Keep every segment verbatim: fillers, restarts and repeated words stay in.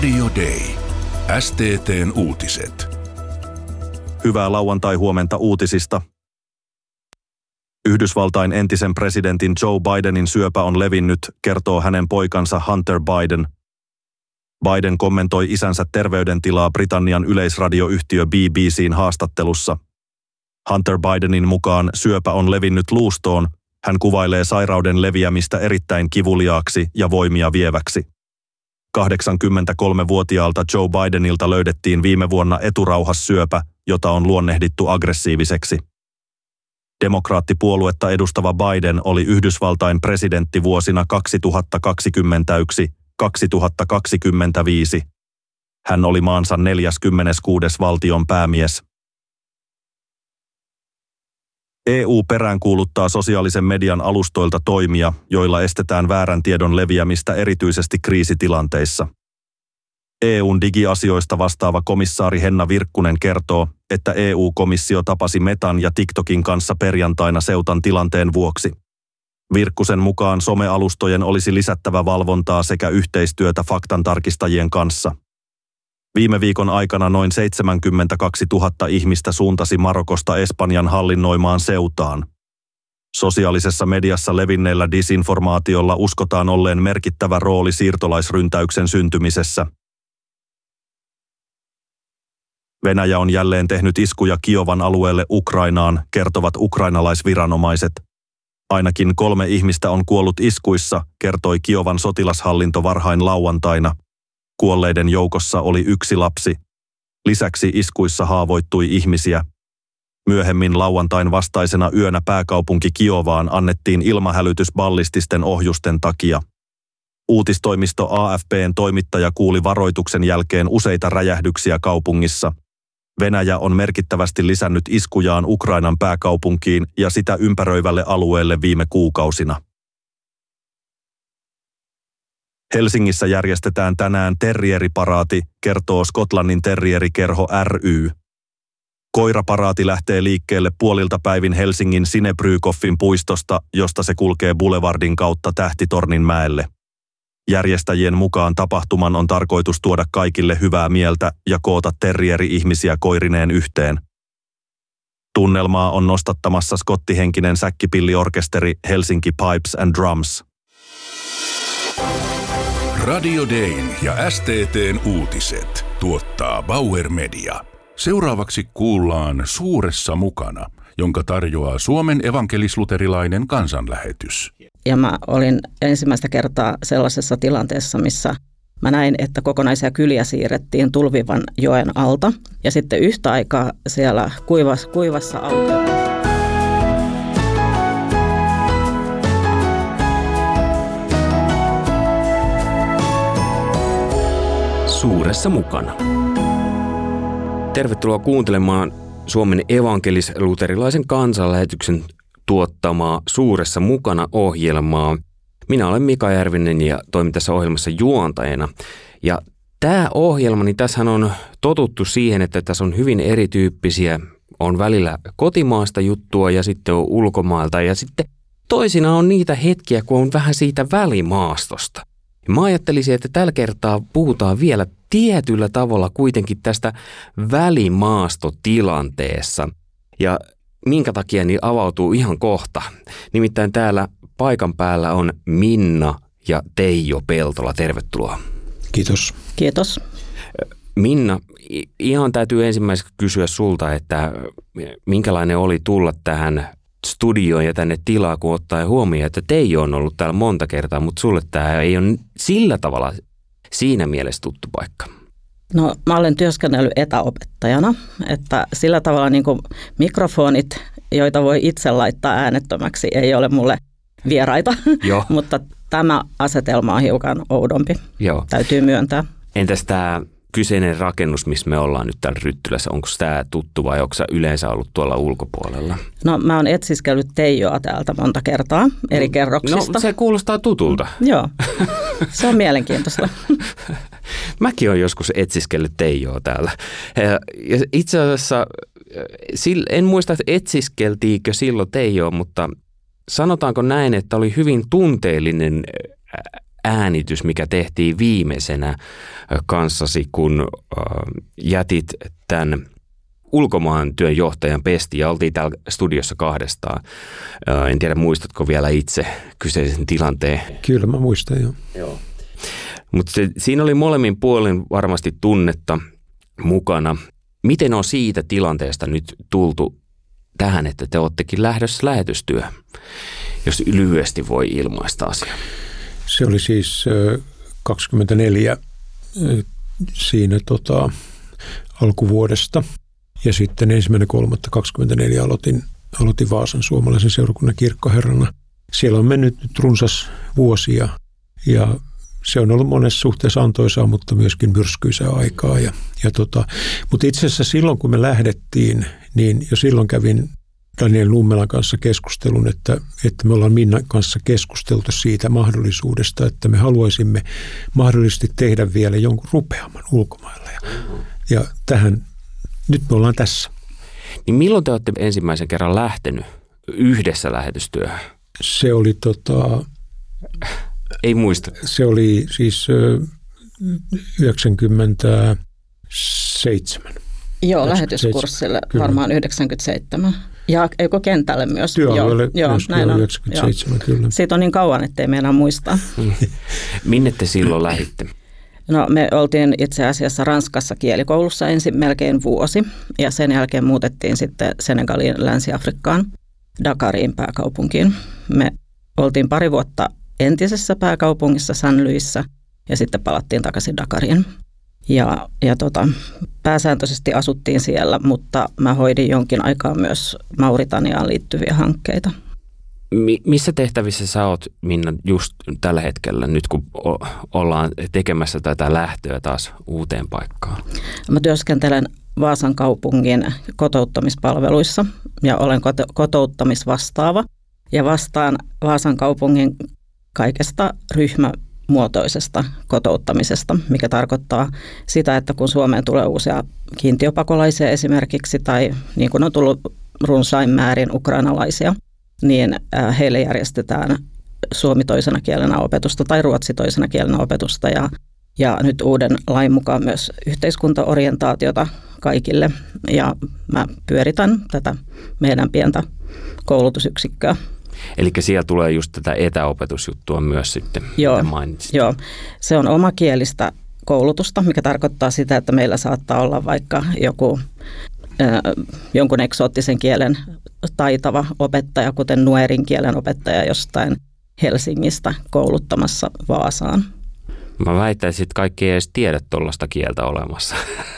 Radio Day. S T T:n uutiset. Hyvää lauantai-huomenta uutisista. Yhdysvaltain entisen presidentin Joe Bidenin syöpä on levinnyt, kertoo hänen poikansa Hunter Biden. Biden kommentoi isänsä terveydentilaa Britannian yleisradioyhtiö B B C:n haastattelussa. Hunter Bidenin mukaan syöpä on levinnyt luustoon. Hän kuvailee sairauden leviämistä erittäin kivuliaaksi ja voimia vieväksi. kahdeksankymmentäkolmevuotiaalta Joe Bidenilta löydettiin viime vuonna eturauhassyöpä, jota on luonnehdittu aggressiiviseksi. Demokraattipuoluetta edustava Biden oli Yhdysvaltain presidentti vuosina kaksituhattakaksikymmentäyksi - kaksituhattakaksikymmentäviisi. Hän oli maansa neljäskymmeneskuudes valtion päämies. E U peräänkuuluttaa sosiaalisen median alustoilta toimia, joilla estetään väärän tiedon leviämistä erityisesti kriisitilanteissa. E U:n digiasioista vastaava komissaari Henna Virkkunen kertoo, että E U-komissio tapasi Metan ja TikTokin kanssa perjantaina Seutan tilanteen vuoksi. Virkkusen mukaan somealustojen olisi lisättävä valvontaa sekä yhteistyötä faktantarkistajien kanssa. Viime viikon aikana noin seitsemänkymmentäkaksituhatta ihmistä suuntasi Marokosta Espanjan hallinnoimaan Seutaan. Sosiaalisessa mediassa levinneellä disinformaatiolla uskotaan olleen merkittävä rooli siirtolaisryntäyksen syntymisessä. Venäjä on jälleen tehnyt iskuja Kiovan alueelle Ukrainaan, kertovat ukrainalaisviranomaiset. Ainakin kolme ihmistä on kuollut iskuissa, kertoi Kiovan sotilashallinto varhain lauantaina. Kuolleiden joukossa oli yksi lapsi. Lisäksi iskuissa haavoittui ihmisiä. Myöhemmin lauantain vastaisena yönä pääkaupunki Kiovaan annettiin ilmahälytys ballististen ohjusten takia. Uutistoimisto A F P:n toimittaja kuuli varoituksen jälkeen useita räjähdyksiä kaupungissa. Venäjä on merkittävästi lisännyt iskujaan Ukrainan pääkaupunkiin ja sitä ympäröivälle alueelle viime kuukausina. Helsingissä järjestetään tänään terrieriparaati, kertoo Skotlannin terrierikerho ry. Koiraparaati lähtee liikkeelle puolilta päivin Helsingin Sinebrykoffin puistosta, josta se kulkee Boulevardin kautta Tähtitorninmäelle. Järjestäjien mukaan tapahtuman on tarkoitus tuoda kaikille hyvää mieltä ja koota terrieri-ihmisiä koirineen yhteen. Tunnelmaa on nostattamassa skottihenkinen säkkipilliorkesteri Helsinki Pipes and Drums. Radio Dayn ja S T T:n uutiset tuottaa Bauer Media. Seuraavaksi kuullaan Suuressa mukana, jonka tarjoaa Suomen evankelis-luterilainen kansanlähetys. Ja mä olin ensimmäistä kertaa sellaisessa tilanteessa, missä mä näin, että kokonaisia kyliä siirrettiin Tulvivan joen alta. Ja sitten yhtä aikaa siellä kuivassa, kuivassa autiossa. Suuressa mukana. Tervetuloa kuuntelemaan Suomen evankelis-luterilaisen kansanlähetyksen tuottamaa Suuressa mukana -ohjelmaa. Minä olen Mika Järvinen ja toimin tässä ohjelmassa juontajana. Ja tämä ohjelma, niin tässähän on totuttu siihen, että tässä on hyvin erityyppisiä. On välillä kotimaasta juttua ja sitten on ulkomailta ja sitten toisina on niitä hetkiä, kun on vähän siitä välimaastosta. Mä ajattelisin, että tällä kertaa puhutaan vielä tietyllä tavalla kuitenkin tästä välimaastotilanteessa. Ja minkä takia niin avautuu ihan kohta. Nimittäin täällä paikan päällä on Minna ja Teijo Peltola. Tervetuloa. Kiitos. Kiitos. Minna, ihan täytyy ensimmäiseksi kysyä sulta, että minkälainen oli tulla tähän studioon ja tänne tilaa, kun ottaa huomioon, että Teijo on ollut täällä monta kertaa, mutta sulle tämä ei ole sillä tavalla siinä mielessä tuttu paikka. No mä olen työskennellyt etäopettajana, että sillä tavalla niin kuin mikrofonit, joita voi itse laittaa äänettömäksi, ei ole mulle vieraita, mutta tämä asetelma on hiukan oudompi, Joo. täytyy myöntää. Entäs tämä kyseinen rakennus, missä me ollaan nyt täällä Ryttylässä, onko tämä tuttu vai onko sä yleensä ollut tuolla ulkopuolella? No mä oon etsiskellyt Teijoa täältä monta kertaa eri kerroksista. No se kuulostaa tutulta. Joo, se on mielenkiintoista. Mäkin olen joskus etsiskellyt Teijoa täällä. Ja itse asiassa en muista, että etsiskeltiinkö silloin Teijoa, mutta sanotaanko näin, että oli hyvin tunteellinen äänitys, mikä tehtiin viimeisenä kanssasi, kun jätit tämän ulkomaan työnjohtajan pestiin ja oltiin täällä studiossa kahdestaan. En tiedä, muistatko vielä itse kyseisen tilanteen? Kyllä mä muistan, joo. Joo. Mutta siinä oli molemmin puolin varmasti tunnetta mukana. Miten on siitä tilanteesta nyt tultu tähän, että te oottekin lähdössä lähetystyöhön, jos lyhyesti voi ilmaista asiaa? Se oli siis kaksikymmentäneljä siinä tota, alkuvuodesta ja sitten ensimmäinen kolmatta kaksikymmentäneljä aloitin, aloitin Vaasan suomalaisen seurakunnan kirkkoherrana. Siellä on mennyt nyt runsas vuosia ja se on ollut monessa suhteessa antoisaa, mutta myöskin myrskyisää aikaa. Ja, ja tota, mutta itse asiassa silloin, kun me lähdettiin, niin jo silloin kävin Daniel Lummelan kanssa keskustelun, että, että me ollaan Minnan kanssa keskusteltu siitä mahdollisuudesta, että me haluaisimme mahdollisesti tehdä vielä jonkun rupeaman ulkomailla. Ja, ja tähän, nyt me ollaan tässä. Niin milloin te olette ensimmäisen kerran lähtenyt yhdessä lähetystyöhön? Se oli tota... Ei muista. Se oli siis yhdeksänkymmentäseitsemän. Joo, lähetyskurssille varmaan yhdeksänkymmentäseitsemän. Ja eikö kentälle myös? Työalueelle myös, näin on. yhdeksänkymmentäseitsemän, joo. Kyllä. Siitä on niin kauan, ettei me enää muista. Minne te silloin lähditte? No me oltiin itse asiassa Ranskassa kielikoulussa ensin melkein vuosi ja sen jälkeen muutettiin sitten Senegaliin, Länsi-Afrikkaan, Dakariin pääkaupunkiin. Me oltiin pari vuotta entisessä pääkaupungissa San Luisissa ja sitten palattiin takaisin Dakariin. Ja, ja tota, pääsääntöisesti asuttiin siellä, mutta mä hoidin jonkin aikaa myös Mauritaniaan liittyviä hankkeita. Mi- missä tehtävissä sä oot, Minna, just tällä hetkellä, nyt kun o- ollaan tekemässä tätä lähtöä taas uuteen paikkaan? Mä työskentelen Vaasan kaupungin kotouttamispalveluissa ja olen koto- kotouttamisvastaava ja vastaan Vaasan kaupungin kaikesta ryhmämuotoisesta kotouttamisesta, mikä tarkoittaa sitä, että kun Suomeen tulee uusia kiintiöpakolaisia esimerkiksi tai niin kuin on tullut runsain määrin ukrainalaisia, niin heille järjestetään suomi toisena kielenä opetusta tai ruotsi toisena kielenä opetusta ja, ja nyt uuden lain mukaan myös yhteiskuntaorientaatiota kaikille ja mä pyöritän tätä meidän pientä koulutusyksikköä. Eli siellä tulee just tätä etäopetusjuttua myös sitten, joo, mitä mainitsit. Joo, se on omakielistä koulutusta, mikä tarkoittaa sitä, että meillä saattaa olla vaikka joku äh, jonkun eksoottisen kielen taitava opettaja, kuten nuerin kielen opettaja jostain Helsingistä kouluttamassa Vaasaan. Mä väittäisin, että kaikki ei edes tiedä tuollaista kieltä olemassa.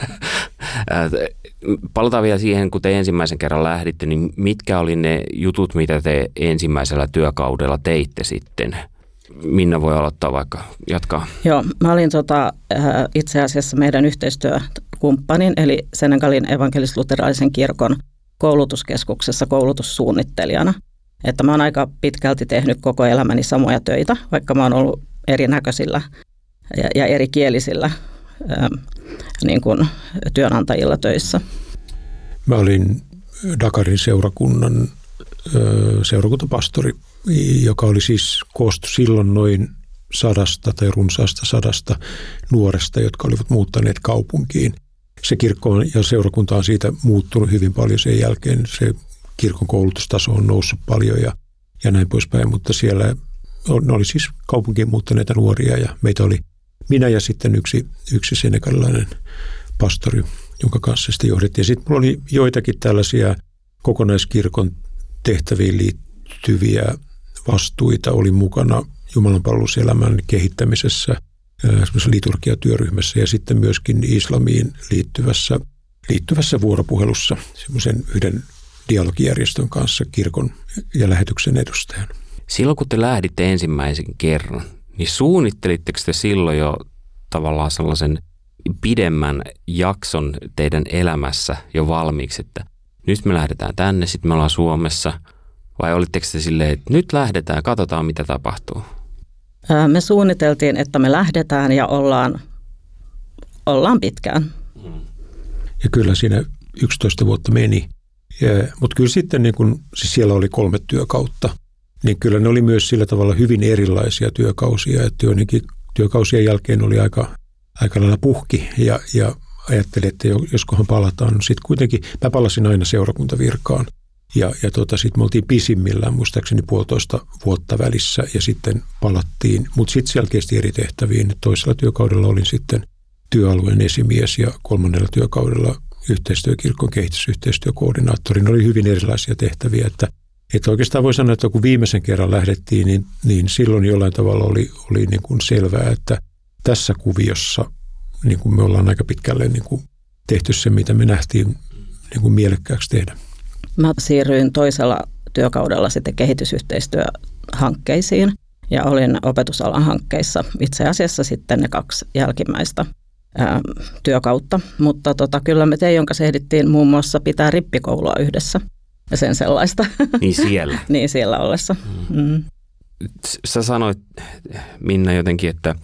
Palataan vielä siihen, kun te ensimmäisen kerran lähditte, niin mitkä oli ne jutut, mitä te ensimmäisellä työkaudella teitte sitten? Minna voi aloittaa vaikka, jatkaa. Joo, mä olin tota, itse asiassa meidän yhteistyökumppanin, eli Senegalin evankelis-luterilaisen kirkon koulutuskeskuksessa koulutussuunnittelijana. Että mä oon aika pitkälti tehnyt koko elämäni samoja töitä, vaikka mä oon ollut erinäköisillä ja, ja erikielisillä ää, niin kuin työnantajilla töissä. Mä olin Dakarin seurakunnan seurakuntapastori, joka oli siis koostu silloin noin sadasta tai runsaasta sadasta nuoresta, jotka olivat muuttaneet kaupunkiin. Se kirkko ja seurakunta on siitä muuttunut hyvin paljon sen jälkeen. Se kirkon koulutustaso on noussut paljon ja, ja näin poispäin, mutta siellä ne oli siis kaupunkiin muuttaneita nuoria ja meitä oli minä ja sitten yksi, yksi senegalilainen pastori, jonka kanssa sitä johdettiin. Sitten minulla oli joitakin tällaisia kokonaiskirkon tehtäviin liittyviä vastuita. Olin mukana jumalanpalveluselämän kehittämisessä, semmoisessa liturgiatyöryhmässä ja sitten myöskin islamiin liittyvässä, liittyvässä vuoropuhelussa semmoisen yhden dialogijärjestön kanssa kirkon ja lähetyksen edustajan. Silloin kun te lähditte ensimmäisen kerran, niin suunnittelitteko te silloin jo tavallaan sellaisen pidemmän jakson teidän elämässä jo valmiiksi, että nyt me lähdetään tänne, sitten me ollaan Suomessa, vai olitteko te silleen, että nyt lähdetään, katsotaan mitä tapahtuu? Me suunniteltiin, että me lähdetään ja ollaan, ollaan pitkään. Ja kyllä siinä yksitoista vuotta meni, ja, mutta kyllä sitten niin kun, siis siellä oli kolme työkautta, niin kyllä ne oli myös sillä tavalla hyvin erilaisia työkausia, että joidenkin työkausien jälkeen oli aika, aika lailla puhki ja, ja ajattelin, että joskohan palataan. Sitten kuitenkin mä palasin aina seurakuntavirkaan ja, ja tota, sitten me oltiin pisimmillään muistaakseni puolitoista vuotta välissä ja sitten palattiin, mutta sitten siellä kesti eri tehtäviin. Toisella työkaudella olin sitten työalueen esimies ja kolmannella työkaudella yhteistyökirkon kehitysyhteistyökoordinaattori. Ne oli hyvin erilaisia tehtäviä, että, että oikeastaan voi sanoa, että kun viimeisen kerran lähdettiin, niin, niin silloin jollain tavalla oli, oli niin kuin selvää, että tässä kuviossa niin kuin me ollaan aika pitkälle niin kuin tehty se, mitä me nähtiin niin kuin mielekkääksi tehdä. Mä siirryin toisella työkaudella sitten kehitysyhteistyöhankkeisiin ja olin opetusalan hankkeissa itse asiassa sitten ne kaksi jälkimmäistä ää, työkautta. Mutta tota, kyllä me Teijon kanssa ehdittiin muun muassa pitää rippikoulua yhdessä ja sen sellaista. Niin siellä? Niin siellä ollessa. Mm. Sä sanoit, Minna, jotenkin, että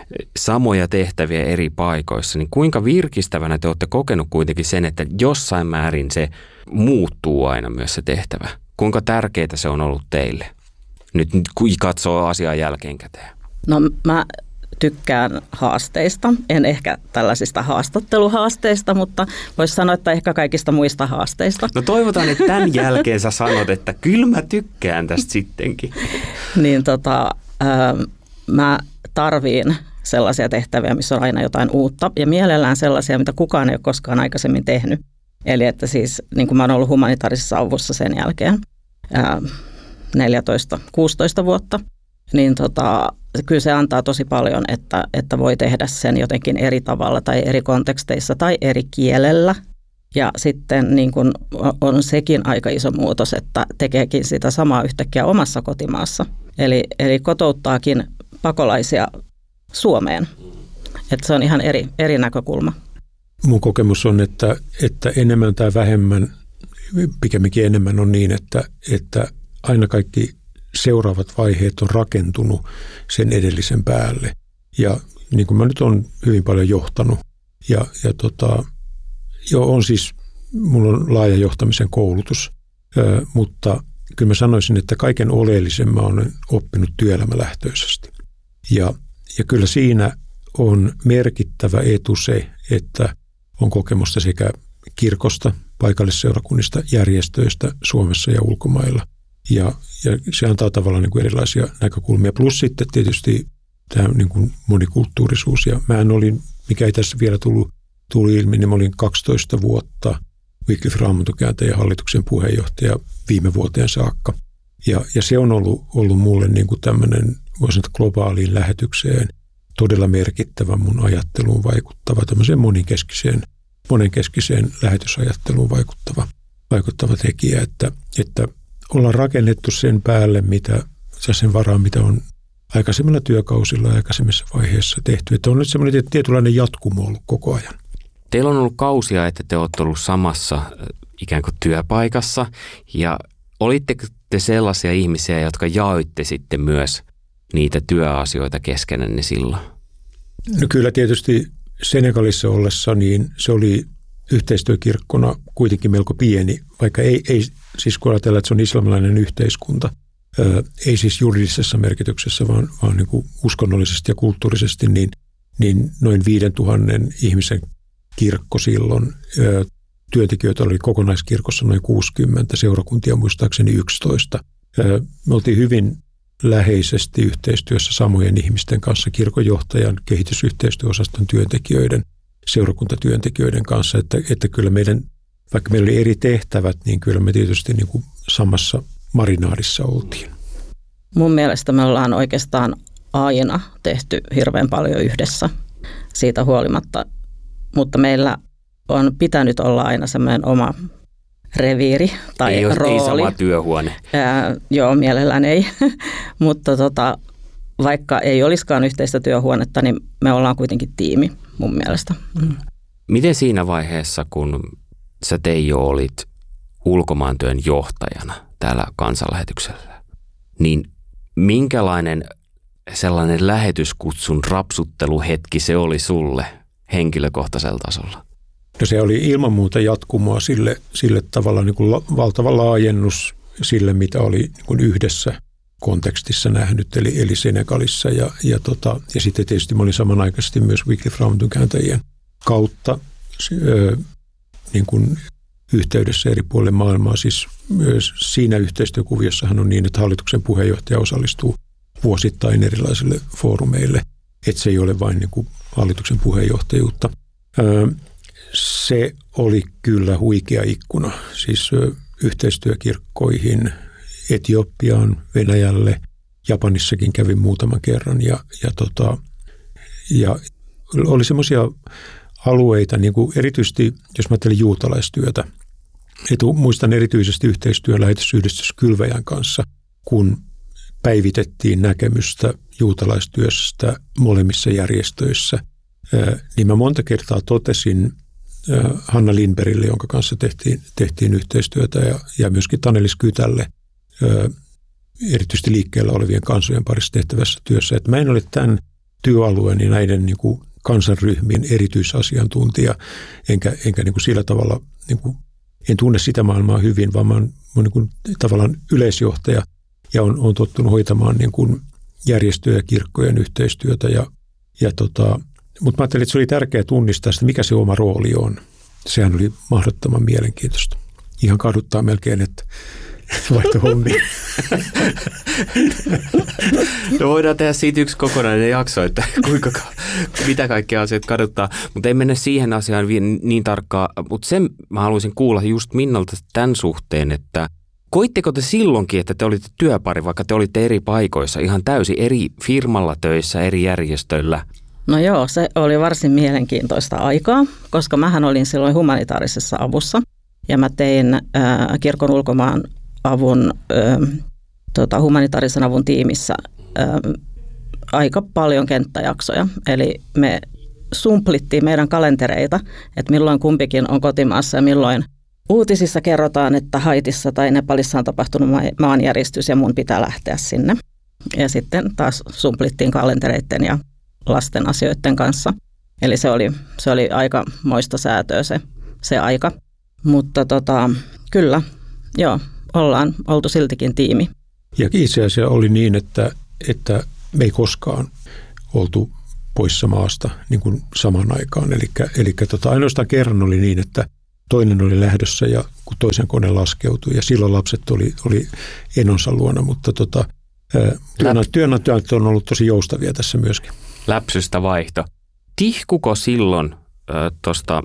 samoja tehtäviä eri paikoissa, niin kuinka virkistävänä te olette kokenut kuitenkin sen, että jossain määrin se muuttuu aina myös se tehtävä? Kuinka tärkeää se on ollut teille? Nyt kun katsoo asiaa jälkeenkäteen. No mä tykkään haasteista, en ehkä tällaisista haastatteluhaasteista, mutta voisi sanoa, että ehkä kaikista muista haasteista. No toivotaan, että tämän jälkeen sä sanot, että kyllä mä tykkään tästä sittenkin. Niin tota, ää, mä tarviin sellaisia tehtäviä, missä on aina jotain uutta ja mielellään sellaisia, mitä kukaan ei ole koskaan aikaisemmin tehnyt. Eli että siis niin kuin mä oon ollut humanitaarisessa avussa sen jälkeen ää, neljätoista kuusitoista vuotta, niin tota, kyllä se antaa tosi paljon, että, että voi tehdä sen jotenkin eri tavalla tai eri konteksteissa tai eri kielellä. Ja sitten niin kuin on sekin aika iso muutos, että tekeekin sitä samaa yhtäkkiä omassa kotimaassa. Eli, eli kotouttaakin pakolaisia Suomeen. Että se on ihan eri, eri näkökulma. Mun kokemus on, että, että enemmän tai vähemmän, pikemminkin enemmän on niin, että, että aina kaikki seuraavat vaiheet on rakentunut sen edellisen päälle. Ja niin kuin mä nyt olen hyvin paljon johtanut. Ja, ja tota, jo on siis, mulla on laaja johtamisen koulutus, ö, mutta kyllä mä sanoisin, että kaiken oleellisen mä olen oppinut työelämälähtöisesti. Ja, ja kyllä siinä on merkittävä etu se, että on kokemusta sekä kirkosta, paikallisseurakunnista, järjestöistä Suomessa ja ulkomailla. Ja, ja se antaa tavallaan niin kuin erilaisia näkökulmia. Plus sitten tietysti tämä niin kuin monikulttuurisuus. Ja mä olin, mikä ei tässä vielä tullut, tuli ilmi, niin mä olin kaksitoista vuotta Wycliffe Raamattukääntäjän hallituksen puheenjohtaja viime vuoteen saakka. Ja, ja se on ollut, ollut mulle niin kuin tämmöinen, voisin sanoa, globaaliin lähetykseen todella merkittävä mun ajatteluun vaikuttava, tämmöiseen monikeskiseen, monenkeskiseen lähetysajatteluun vaikuttava, vaikuttava tekijä, että, että ollaan rakennettu sen päälle, mitä, sen varaan, mitä on aikaisemmilla työkausilla ja aikaisemmissa vaiheissa tehty. Että on nyt semmoinen tietynlainen jatkumo ollut koko ajan. Teillä on ollut kausia, että te olette ollut samassa ikään kuin työpaikassa ja olitteko te sellaisia ihmisiä, jotka jaoitte sitten myös niitä työasioita keskenänne silloin? No kyllä tietysti Senegalissa ollessa niin se oli yhteistyökirkkona kuitenkin melko pieni, vaikka ei, ei siis kun ajatellaan, että se on islamilainen yhteiskunta, ää, ei siis juridisessa merkityksessä, vaan, vaan niin kuin uskonnollisesti ja kulttuurisesti, niin, niin noin viiden tuhannen ihmisen kirkko silloin. Ää, työntekijöitä oli kokonaiskirkossa noin kuusikymmentä, seurakuntia muistaakseni yksitoista. Ää, me oltiin hyvin läheisesti yhteistyössä samojen ihmisten kanssa, kirkonjohtajan, kehitysyhteistyöosaston työntekijöiden, seurakuntatyöntekijöiden kanssa, että, että kyllä meidän, vaikka meillä oli eri tehtävät, niin kyllä me tietysti niin kuin samassa marinaadissa oltiin. Mun mielestä me ollaan oikeastaan aina tehty hirveän paljon yhdessä siitä huolimatta, mutta meillä on pitänyt olla aina semmoinen oma reviiri tai ei rooli. Ei sama työhuone. Ää, joo, mielellään ei, mutta tota, vaikka ei olisikaan yhteistä työhuonetta, niin me ollaan kuitenkin tiimi mun mielestä. Mm. Miten siinä vaiheessa, kun sä Teijo olit ulkomaantyön johtajana täällä kansanlähetyksellä, niin minkälainen sellainen lähetyskutsun rapsutteluhetki se oli sulle henkilökohtaisella tasolla? No se oli ilman muuta jatkumoa sille, sille tavalla niin kuin valtava laajennus sille, mitä oli niin kuin yhdessä kontekstissa nähnyt, eli, eli Senegalissa. Ja, ja, tota, ja sitten tietysti mä olin samanaikaisesti myös Wycliffe Raamatun kääntäjien kautta ö, niin kuin yhteydessä eri puolille maailmaa. Siis myös siinä yhteistyökuviossahan on niin, että hallituksen puheenjohtaja osallistuu vuosittain erilaisille foorumeille, että se ei ole vain niin kuin hallituksen puheenjohtajuutta. Ö, se oli kyllä huikea ikkuna, siis ö, yhteistyökirkkoihin, Etiopiaan, Venäjälle, Japanissakin kävin muutaman kerran ja, ja, tota, ja oli semmoisia alueita, niin kuin erityisesti jos mä ajattelin juutalaistyötä, etu, muistan erityisesti yhteistyö lähetysyhdistys Kylväjän kanssa, kun päivitettiin näkemystä juutalaistyöstä molemmissa järjestöissä, niin mä monta kertaa totesin Hanna Lindbergille, jonka kanssa tehtiin, tehtiin yhteistyötä ja, ja myöskin Tanelis Kytälle, erityisesti liikkeellä olevien kansojen parissa tehtävässä työssä, että mä en ole tämän työalueen ja näiden niin kuin kansanryhmien erityisasiantuntija, enkä, enkä niin kuin sillä tavalla, niin kuin, en tunne sitä maailmaa hyvin, vaan mä oon niin kuin tavallaan yleisjohtaja ja on, on tottunut hoitamaan niin kuin järjestöjen ja kirkkojen yhteistyötä. Ja, ja tota, mutta mä ajattelin, että se oli tärkeää tunnistaa sitä, mikä se oma rooli on. Sehän oli mahdottoman mielenkiintoista. Ihan kaduttaa melkein, että vaihto hommi. No voidaan tehdä siitä yksi kokonainen jakso, että kuinka, mitä kaikkea asiat kaduttaa, mutta ei mennä siihen asiaan niin tarkkaan. Mutta sen mä haluaisin kuulla just Minnalta tämän suhteen, että koitteko te silloinkin, että te olitte työpari, vaikka te olitte eri paikoissa, ihan täysin eri firmalla töissä, eri järjestöillä? No joo, se oli varsin mielenkiintoista aikaa, koska mähän olin silloin humanitaarisessa avussa ja mä tein äh, kirkon ulkomaan avun, ö, tota, humanitaarisen avun tiimissä ö, aika paljon kenttäjaksoja. Eli me sumplittiin meidän kalentereita, että milloin kumpikin on kotimaassa ja milloin uutisissa kerrotaan, että Haitissa tai Nepalissa on tapahtunut maanjäristys ja mun pitää lähteä sinne. Ja sitten taas sumplittiin kalentereiden ja lasten asioiden kanssa. Eli se oli, se oli aika moista säätöä se, se aika. Mutta tota, kyllä, joo. Ollaan oltu siltikin tiimi. Ja itse asiassa oli niin, että, että me ei koskaan oltu poissa maasta niin kuin samaan aikaan. Eli, eli tota, ainoastaan kerran oli niin, että toinen oli lähdössä ja kun toisen kone laskeutui ja silloin lapset oli, oli enonsa luona, mutta tota, työnantajat on ollut tosi joustavia tässä myöskin. Läpsystä vaihto. Tihkuko silloin äh, tuosta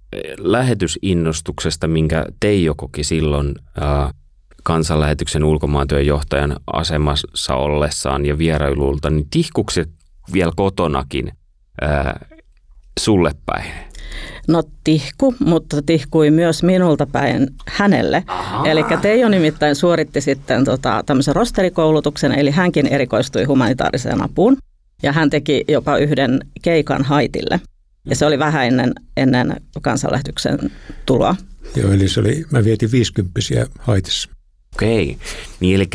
lähetysinnostuksesta, minkä Teijo koki silloin äh, kansanlähetyksen ulkomaantyön johtajan asemassa ollessaan ja vierailulta, niin tihkuiko se vielä kotonakin ää, sulle päin? No tihku, mutta tihkui myös minulta päin hänelle. Eli Teijo nimittäin suoritti sitten tota, tämmöisen rosterikoulutuksen, eli hänkin erikoistui humanitaariseen apuun. Ja hän teki jopa yhden keikan Haitille. Ja se oli vähän ennen, ennen kansanlähetyksen tuloa. Joo, eli se oli, mä vietin viisikymppisiä Haitissa. Okei, niin eli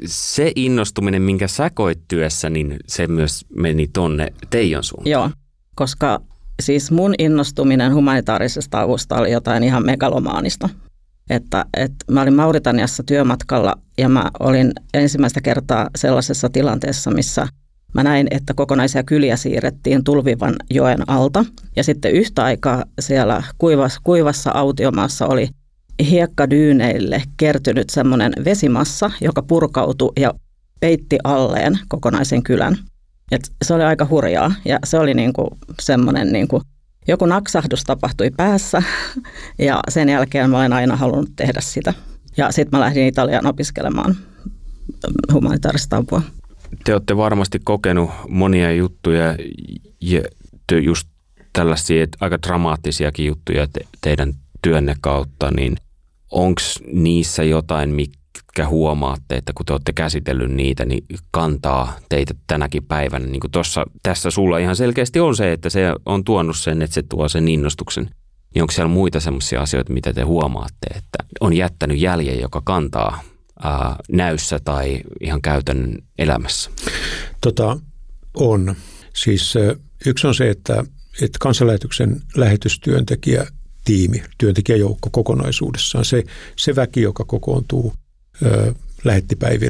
se innostuminen, minkä sä koit työssä, niin se myös meni tonne Teijon suuntaan. Joo, koska siis mun innostuminen humanitaarisesta avusta oli jotain ihan megalomaanista. Että, että mä olin Mauritaniassa työmatkalla ja mä olin ensimmäistä kertaa sellaisessa tilanteessa, missä mä näin, että kokonaisia kyliä siirrettiin Tulvivan joen alta. Ja sitten yhtä aikaa siellä kuivassa, kuivassa autiomaassa oli hiekkadyyneille kertynyt semmoinen vesimassa, joka purkautui ja peitti alleen kokonaisen kylän. Et se oli aika hurjaa ja se oli niinku semmoinen, niinku, joku naksahdus tapahtui päässä ja sen jälkeen mä olen aina halunnut tehdä sitä. Ja sitten mä lähdin Italiaan opiskelemaan humanitaarista apua. Te olette varmasti kokenut monia juttuja ja just tällaisia aika dramaattisiakin juttuja te, teidän työnne kautta, niin onko niissä jotain, mitkä huomaatte, että kun te olette käsitellyt niitä, niin kantaa teitä tänäkin päivänä? Niin kuin tossa, tässä sulla ihan selkeästi on se, että se on tuonut sen, että se tuo sen innostuksen. Niin onko siellä muita sellaisia asioita, mitä te huomaatte, että on jättänyt jäljen, joka kantaa ää, näyssä tai ihan käytännön elämässä? Tota, on. Siis yksi on se, että, että kansanlähetyksen lähetystyöntekijä tiimi, työntekijäjoukko kokonaisuudessaan, se, se väki, joka kokoontuu ö, lähettipäivillä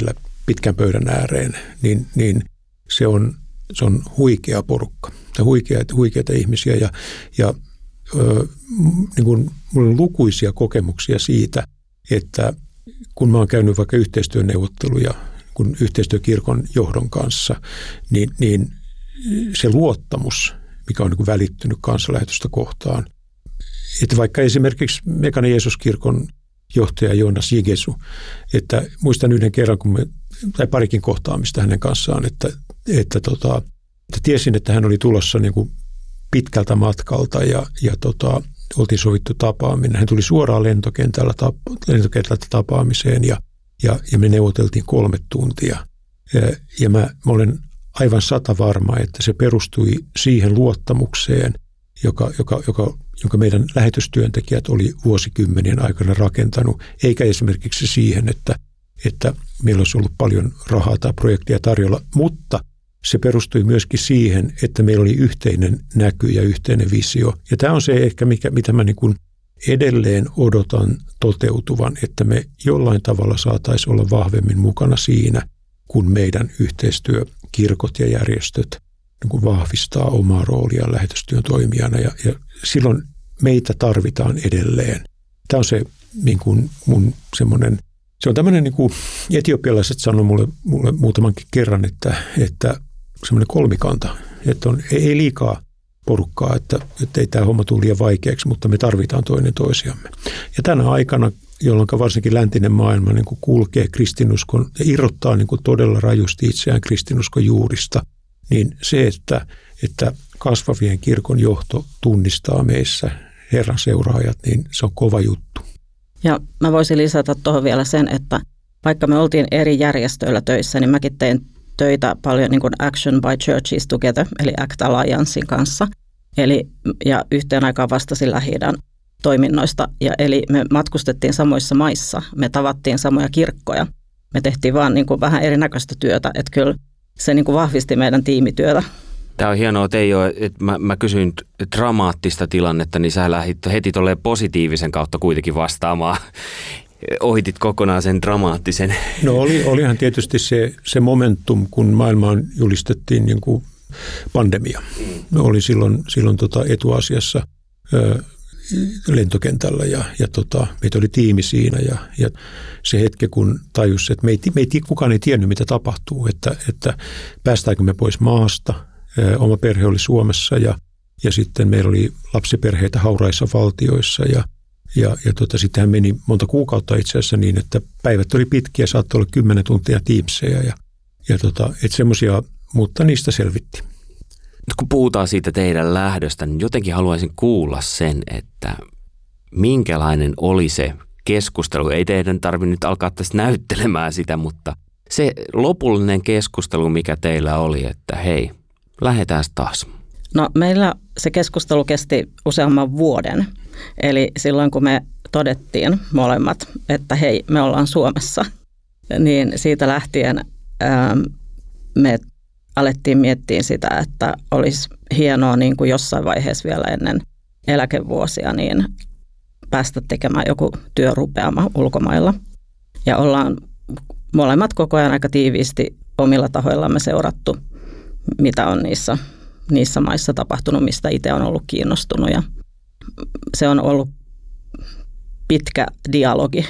pitkän pöydän ääreen, niin, niin se, on, se on huikea porukka. Huikeita, huikeita ihmisiä ja, ja ö, niin kuin mulla on lukuisia kokemuksia siitä, että kun mä oon käynyt vaikka yhteistyöneuvotteluja kun yhteistyökirkon johdon kanssa, niin, niin se luottamus, mikä on niin kuin välittynyt kansanlähetystä kohtaan, että vaikka esimerkiksi Mekaanisen Jeesuskirkon johtaja Joonas Jigesu, että muistan yhden kerran, kun me, tai parikin kohtaamista hänen kanssaan, että, että, tota, että tiesin, että hän oli tulossa niin kuin pitkältä matkalta ja, ja tota, oltiin sovittu tapaaminen. Hän tuli suoraan lentokentällä, lentokentältä tapaamiseen ja, ja, ja me neuvoteltiin kolme tuntia. Ja, ja mä, mä olen aivan sata varma, että se perustui siihen luottamukseen, joka, joka, joka, jonka meidän lähetystyöntekijät oli vuosikymmenien aikana rakentanut, eikä esimerkiksi siihen, että, että meillä olisi ollut paljon rahaa tai projektia tarjolla, mutta se perustui myöskin siihen, että meillä oli yhteinen näky ja yhteinen visio. Ja tämä on se ehkä, mikä, mitä mä niin kuin edelleen odotan toteutuvan, että me jollain tavalla saataisiin olla vahvemmin mukana siinä, kun meidän yhteistyökirkot ja järjestöt niin kuin vahvistaa omaa roolia lähetystyön toimijana. Ja, ja silloin meitä tarvitaan edelleen. Tämä on se niin kuin mun semmoinen, se on tämmöinen niin kuin etiopialaiset sanoi mulle, mulle muutamankin kerran, että, että semmoinen kolmikanta, että on, ei liikaa porukkaa, että, että ei tämä homma tule liian vaikeaksi, mutta me tarvitaan toinen toisiamme. Ja tänä aikana, jolloin varsinkin läntinen maailma niin kuin kulkee kristinuskon ja irrottaa niin kuin todella rajusti itseään kristinuskon juurista, niin se, että, että kasvavien kirkon johto tunnistaa meissä Herran seuraajat, niin se on kova juttu. Ja mä voisin lisätä tuohon vielä sen, että vaikka me oltiin eri järjestöillä töissä, niin mäkin tein töitä paljon niin kuin Action by Churches Together, eli ACT Alliancein kanssa. Eli, ja yhteen aikaan vastasin Lähi-idän toiminnoista. Ja eli me matkustettiin samoissa maissa, me tavattiin samoja kirkkoja. Me tehtiin vaan niin kuin vähän erinäköistä työtä, että kyllä se niin kuin vahvisti meidän tiimityötä. Tämä on hienoa, Teijo, että mä, mä kysyin dramaattista tilannetta, niin sä lähdit heti tolleen positiivisen kautta kuitenkin vastaamaan. Ohitit kokonaan sen dramaattisen. No oli, olihan tietysti se, se momentum, kun maailmaan julistettiin niin kuin pandemia. Me oli silloin, silloin tota etuasiassa ö, lentokentällä ja, ja tota, meitä oli tiimi siinä ja, ja se hetki, kun tajusi, että me ei, me ei, kukaan ei tiennyt, mitä tapahtuu, että, että päästäänkö me pois maasta. Ö, oma perhe oli Suomessa ja, ja sitten meillä oli lapsiperheitä hauraissa valtioissa ja Ja, ja tota, sittenhän meni monta kuukautta itse asiassa niin, että päivät oli pitkiä, saattoi olla kymmenen tuntia Teamseja ja, ja tota, et semmoisia, mutta niistä selvittiin. Nyt kun puhutaan siitä teidän lähdöstä, niin jotenkin haluaisin kuulla sen, että minkälainen oli se keskustelu. Ei teidän tarvitse nyt alkaa tästä näyttelemään sitä, mutta se lopullinen keskustelu, mikä teillä oli, että hei, lähdetään taas. No meillä se keskustelu kesti useamman vuoden. Eli silloin kun me todettiin molemmat, että hei, me ollaan Suomessa, niin siitä lähtien ää, me alettiin miettiä sitä, että olisi hienoa niin kuin jossain vaiheessa vielä ennen eläkevuosia niin päästä tekemään joku työrupeama ulkomailla. Ja ollaan molemmat koko ajan aika tiiviisti omilla tahoillamme seurattu, mitä on niissä, niissä maissa tapahtunut, mistä itse on ollut kiinnostunut ja se on ollut pitkä dialogi.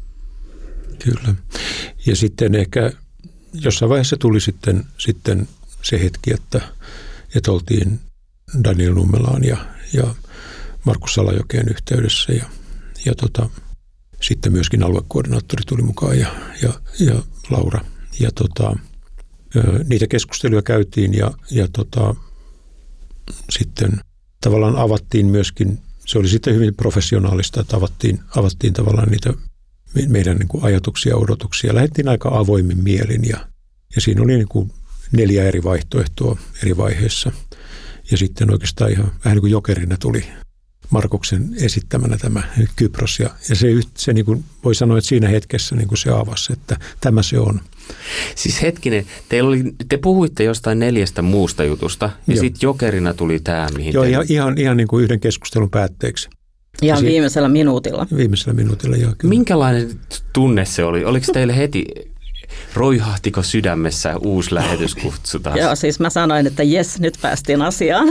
Kyllä. Ja sitten ehkä jossain vaiheessa tuli sitten, sitten se hetki, että, että oltiin Daniel Nummelaan ja, ja Markus Salajokeen yhteydessä ja, ja tota, sitten myöskin aluekoordinaattori tuli mukaan ja, ja, ja Laura. Ja tota, niitä keskusteluja käytiin ja, ja tota, sitten tavallaan avattiin myöskin, se oli sitten hyvin professionaalista, että avattiin, avattiin tavallaan niitä meidän niin kuin ajatuksia ja odotuksia. Lähdettiin aika avoimin mielin ja, ja siinä oli niin kuin neljä eri vaihtoehtoa eri vaiheissa. Ja sitten oikeastaan ihan vähän niin kuin jokerina tuli Markuksen esittämänä tämä Kypros. Ja, ja se, se niin kuin voi sanoa, että siinä hetkessä niin kuin se avasi, että tämä se on. Siis hetkinen, teillä oli, te puhuitte jostain neljästä muusta jutusta ja sitten jokerina tuli tämä, mihin joo, te... ihan, ihan, ihan niin kuin yhden keskustelun päätteeksi. Ja si- viimeisellä minuutilla. Viimeisellä minuutilla, joo. Kyllä. Minkälainen tunne se oli? Oliko teille heti, roihahtiko sydämessä uusi lähetyskutsu taas? Joo, siis mä sanoin, että jes, nyt päästiin asiaan.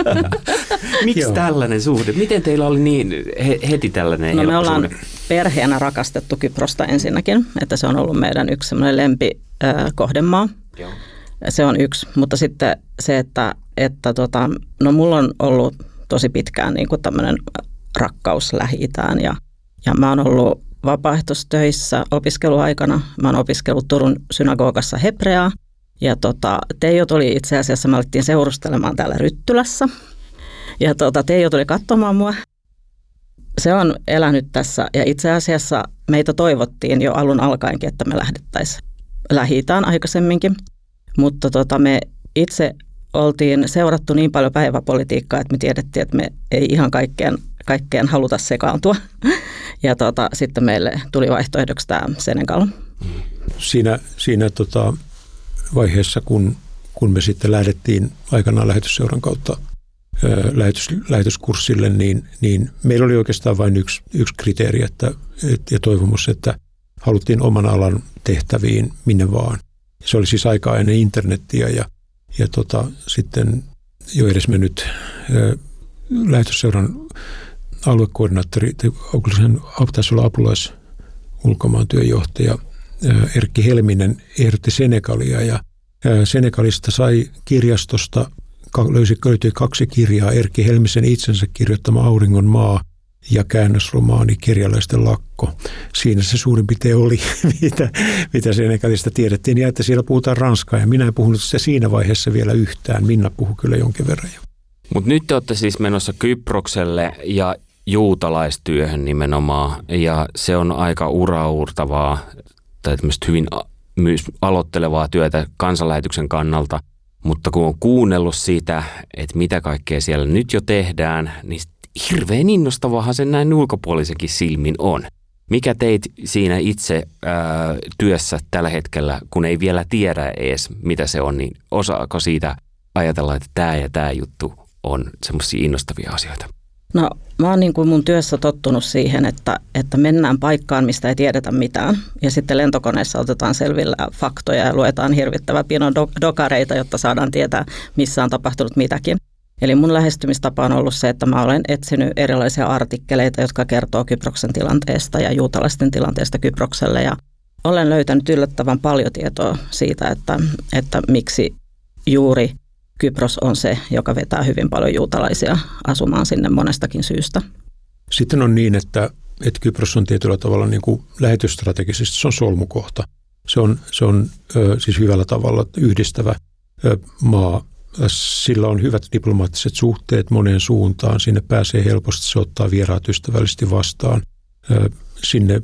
Miksi tällainen suhde? Miten teillä oli niin he, heti tällainen no, helppo me ollaan suhde? perheenä rakastettu Kyprosta ensinnäkin, että se on ollut meidän yksi semmoinen lempi äh, kohdemaa. Joo. Se on yksi, mutta sitten se, että, että tota, no mulla on ollut tosi pitkään niin kuin tämmöinen rakkaus Lähi-Itään ja, ja mä oon ollut vapaaehtoistöissä opiskeluaikana. Mä oon opiskellut Turun synagogassa hebreaa ja tota, Teijo tuli itse asiassa, me alettiin seurustelemaan täällä Ryttylässä ja tota, Teijo tuli katsomaan mua. Se on elänyt tässä ja itse asiassa meitä toivottiin jo alun alkaenkin, että me lähdettäisiin Lähi-Itään aikaisemminkin, mutta tota, me itse oltiin seurattu niin paljon päiväpolitiikkaa, että me tiedettiin, että me ei ihan kaikkeen, kaikkeen haluta sekaantua. Ja tota, sitten meille tuli vaihtoehdoksi tämä Senegal. Siinä, siinä tota vaiheessa, kun, kun me sitten lähdettiin aikanaan lähetysseuran kautta ää, lähetys, lähetyskurssille, niin, niin meillä oli oikeastaan vain yksi, yksi kriteeri että, et, ja toivomus, että haluttiin oman alan tehtäviin minne vaan. Se oli siis aikaa ennen internettiä ja, ja tota, sitten jo edesmennyt ää, lähetysseuran aluekoordinaattori, sen taisi olla apulais ulkomaan työjohtaja Erkki Helminen ehdotti Senegalia ja Senegalista sai kirjastosta, löysi, löytyi kaksi kirjaa, Erkki Helmisen itsensä kirjoittama Auringon maa ja käännösromaani Kerjäläisten lakko. Siinä se suurin piirtein oli, mitä, mitä Senegalista tiedettiin, ja että siellä puhutaan ranskaa, ja minä en puhunut sitä siinä vaiheessa vielä yhtään. Minna puhui kyllä jonkin verran jo. Mutta nyt te olette siis menossa Kyprokselle ja juutalaistyöhön nimenomaan, ja se on aika uraurtavaa tai tämmöistä hyvin myös aloittelevaa työtä kansanlähetyksen kannalta, mutta kun on kuunnellut siitä, että mitä kaikkea siellä nyt jo tehdään, niin hirveän innostavaahan se näin ulkopuolisenkin silmin on. Mikä teit siinä itse ää, työssä tällä hetkellä, kun ei vielä tiedä edes, mitä se on, niin osaako siitä ajatella, että tämä ja tämä juttu on semmoisia innostavia asioita? No mä oon niin kuin mun työssä tottunut siihen, että, että mennään paikkaan, mistä ei tiedetä mitään. Ja sitten lentokoneessa otetaan selvillä faktoja ja luetaan hirvittävä pino dokareita, jotta saadaan tietää, missä on tapahtunut mitäkin. Eli mun lähestymistapa on ollut se, että mä olen etsinyt erilaisia artikkeleita, jotka kertoo Kyproksen tilanteesta ja juutalaisten tilanteesta Kyprokselle. Ja olen löytänyt yllättävän paljon tietoa siitä, että, että miksi juuri Kypros on se, joka vetää hyvin paljon juutalaisia asumaan sinne monestakin syystä. Sitten on niin, että, että Kypros on tietyllä tavalla niin kuin lähetysstrategisesti, se on solmukohta. Se on, se on ö, siis hyvällä tavalla yhdistävä ö, maa. Sillä on hyvät diplomaattiset suhteet moneen suuntaan. Sinne pääsee helposti, se ottaa vieraat ystävällisesti vastaan. Ö, sinne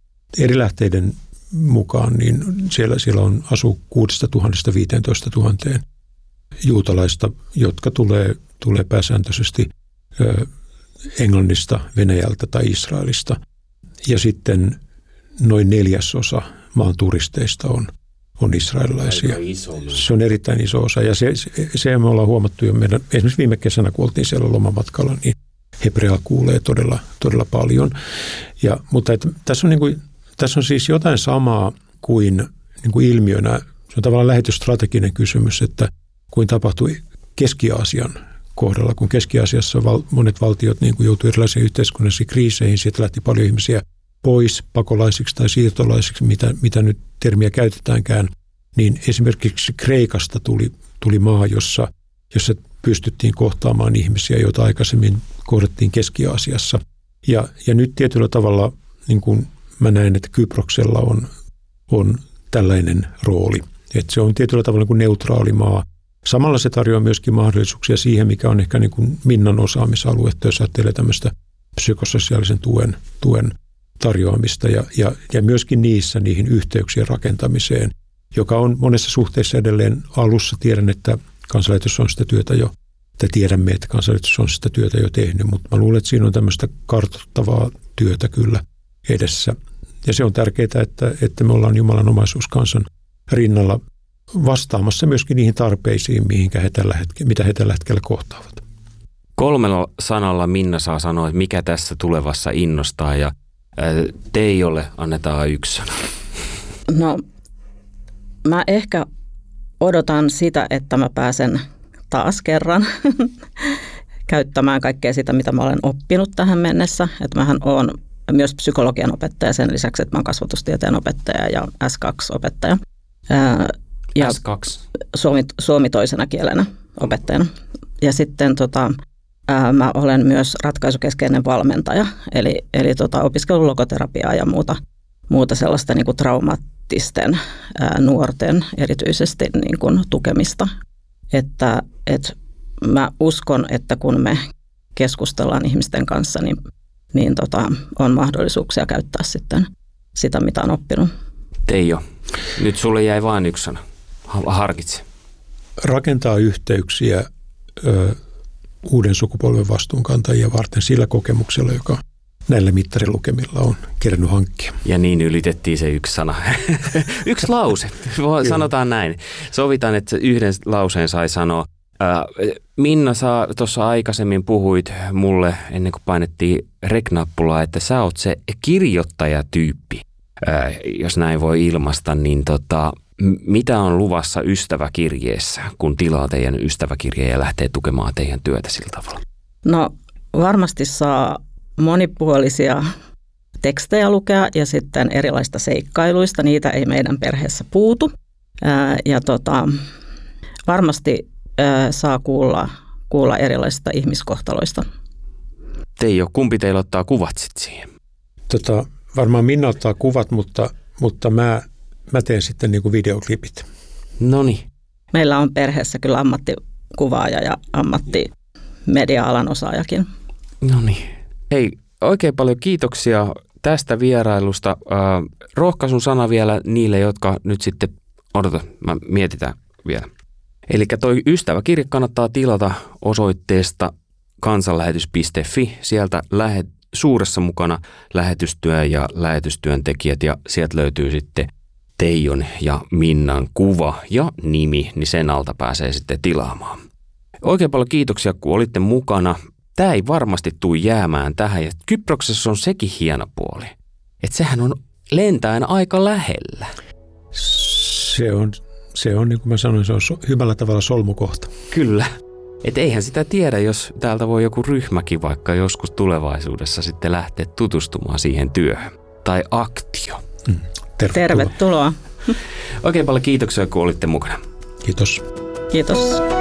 eri lähteiden mukaan, niin siellä, siellä on asuu kuudesta tuhannesta viiteentoista tuhanteen juutalaista, jotka tulee, tulee pääsääntöisesti ö, Englannista, Venäjältä tai Israelista. Ja sitten noin neljäsosa maan turisteista on, on israelilaisia. Se on erittäin iso osa. Ja se, se, se me ollaan huomattu jo meidän, esimerkiksi viime kesänä, kun oltiin siellä lomamatkalla, niin hebreaa kuulee todella, todella paljon. Ja, mutta et, tässä, on niin kuin, tässä on siis jotain samaa kuin, niin kuin ilmiönä. Se on tavallaan lähetysstrateginen kysymys, että kuin tapahtui Keski-Aasian kohdalla, kun Keski-Aasiassa val, monet valtiot niin kuin joutui erilaisiin yhteiskunnallisiin kriiseihin, sieltä lähti paljon ihmisiä pois pakolaisiksi tai siirtolaisiksi, mitä, mitä nyt termiä käytetäänkään, niin esimerkiksi Kreikasta tuli, tuli maa, jossa, jossa pystyttiin kohtaamaan ihmisiä, joita aikaisemmin kohdattiin Keski-Aasiassa. Ja, ja nyt tietyllä tavalla niin kuin mä näen, että Kyproksella on, on tällainen rooli, että se on tietyllä tavalla niin kuin neutraali maa. Samalla se tarjoaa myöskin mahdollisuuksia siihen, mikä on ehkä niin kuin Minnan osaamisaluetta, jos ajattelee tämmöistä psykososiaalisen tuen, tuen tarjoamista ja, ja, ja myöskin niissä niihin yhteyksien rakentamiseen, joka on monessa suhteessa edelleen alussa. Tiedän, että kansanlähetys on sitä työtä jo, että tiedämme, että kansanlähetys on sitä työtä jo tehnyt, mutta mä luulen, että siinä on tämmöistä kartoittavaa työtä kyllä edessä. Ja se on tärkeää, että, että me ollaan Jumalan omaisuuskansan rinnalla vastaamassa myöskin niihin tarpeisiin, mihinkä he tällä hetkellä, mitä he tällä hetkellä kohtaavat. Kolmella sanalla Minna saa sanoa, että mikä tässä tulevassa innostaa, ja Teijolle annetaan yksi sana. No mä ehkä odotan sitä, että mä pääsen taas kerran käyttämään kaikkea sitä, mitä mä olen oppinut tähän mennessä. Että mähän olen myös psykologian opettaja sen lisäksi, että mä olen kasvatustieteen opettaja ja S kaksi opettaja. Ja S kaksi? Suomi, suomi toisena kielenä opettajana. Ja sitten tota, ää, mä olen myös ratkaisukeskeinen valmentaja, eli, eli tota, opiskellut logoterapiaa ja muuta, muuta sellaista niin kuin traumaattisten ää, nuorten erityisesti niin kuin tukemista. Että et mä uskon, että kun me keskustellaan ihmisten kanssa, niin, niin tota, on mahdollisuuksia käyttää sitten sitä, mitä on oppinut. Teijo, nyt sulle jäi vain yksi sana. Harkitse. Rakentaa yhteyksiä ö, uuden sukupolven vastuunkantajia varten sillä kokemuksella, joka näillä mittarilukemilla on kerännyt hankkia. Ja niin ylitettiin se yksi sana. Yksi lause. Sanotaan näin. Sovitaan, että yhden lauseen sai sanoa. Minna, sä tuossa aikaisemmin puhuit mulle, ennen kuin painettiin rek-nappulaa, että sä oot se kirjoittajatyyppi, jos näin voi ilmaista, niin tota, mitä on luvassa ystäväkirjeessä, kun tilaa teidän ystäväkirjeen ja lähtee tukemaan teidän työtä sillä tavalla? No varmasti saa monipuolisia tekstejä lukea ja sitten erilaista seikkailuista. Niitä ei meidän perheessä puutu. Ää, ja tota, varmasti ää, saa kuulla, kuulla erilaisista ihmiskohtaloista. Teijo, kumpi teillä ottaa kuvat sitten siihen? Tota, varmaan Minna ottaa kuvat, mutta, mutta mä, mä teen sitten niin kuin videoklipit. Noniin. Meillä on perheessä kyllä ammattikuvaaja ja ammattimedia-alan osaajakin. Noniin. Hei, oikein paljon kiitoksia tästä vierailusta. Äh, rohkaisun sana vielä niille, jotka nyt sitten, odota, mä mietitään vielä. Eli toi ystäväkirje kannattaa tilata osoitteesta kansanlähetys piste fi. Sieltä lähet, suuressa mukana lähetystyö ja lähetystyöntekijät ja sieltä löytyy sitten Teijon ja Minnan kuva ja nimi, niin sen alta pääsee sitten tilaamaan. Oikein paljon kiitoksia, kun olitte mukana. Tämä ei varmasti tule jäämään tähän. Ja Kyproksessa on sekin hieno puoli, että sehän on lentäen aika lähellä. Se on, se on niin kuin mä sanoin, se on so, hyvällä tavalla solmukohta. Kyllä. Et eihän sitä tiedä, jos täältä voi joku ryhmäkin vaikka joskus tulevaisuudessa sitten lähteä tutustumaan siihen työhön. Tai aktio. Mm, tervetuloa. Tervetuloa. Oikein paljon kiitoksia, kun olitte mukana. Kiitos. Kiitos.